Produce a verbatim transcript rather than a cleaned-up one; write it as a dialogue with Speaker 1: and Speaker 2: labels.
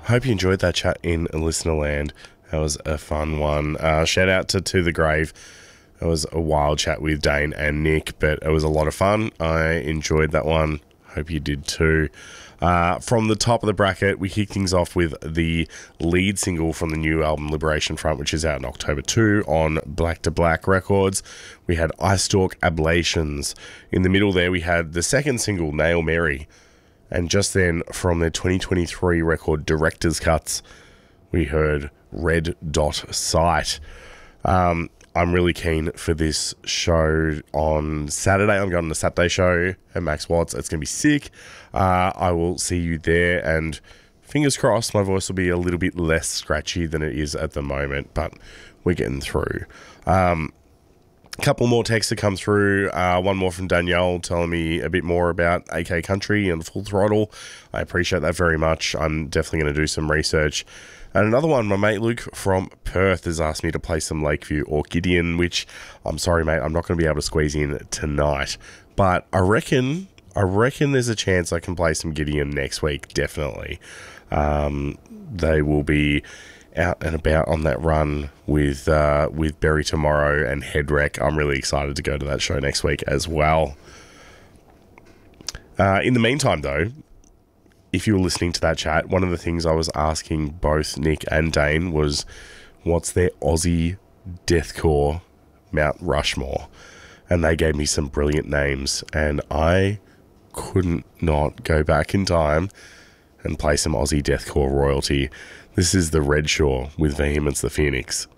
Speaker 1: Hope you enjoyed that chat in Listener Land. That was a fun one. Uh, shout out to To The Grave. It was a wild chat with Dane and Nick, but it was a lot of fun. I enjoyed that one. Hope you did too. Uh, from the top of the bracket, we kick things off with the lead single from the new album Liberation Front, which is out in October second on Black to Black Records. We had Ice Stalk Ablations. In the middle there, we had the second single, Nail Mary. And just then, from their twenty twenty-three record Director's Cuts, we heard Red Dot Sight. Um, I'm really keen for this show on Saturday. I'm going to the Saturday show at Max Watts. It's going to be sick. Uh, I will see you there, and fingers crossed my voice will be a little bit less scratchy than it is at the moment, but we're getting through. Um, a couple more texts to come through. Uh, one more from Danielle telling me a bit more about A K Country and Full Throttle. I appreciate that very much. I'm definitely going to do some research. And another one, my mate Luke from Perth has asked me to play some Lakeview or Gideon, which I'm sorry, mate, I'm not going to be able to squeeze in tonight. But I reckon, I reckon there's a chance I can play some Gideon next week, definitely. Um, they will be out and about on that run with uh, with Berry Tomorrow and Headwreck. I'm really excited to go to that show next week as well. Uh, in the meantime, though, if you were listening to that chat, one of the things I was asking both Nick and Dane was, what's their Aussie deathcore Mount Rushmore? And they gave me some brilliant names, and I couldn't not go back in time and play some Aussie deathcore royalty. This is the Red Shore with Vehemence the Phoenix.